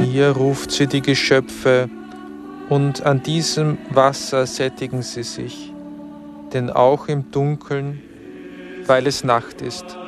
Hier ruft sie die Geschöpfe, und an diesem Wasser sättigen sie sich, denn auch im Dunkeln, weil es Nacht ist,